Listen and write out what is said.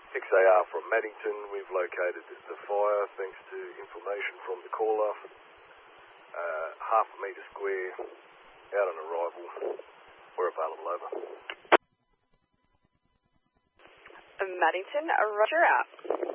XAR from Maddington. We've located the fire thanks to information from the caller. Half a metre square, out on arrival. We're available, over. Maddington, roger out.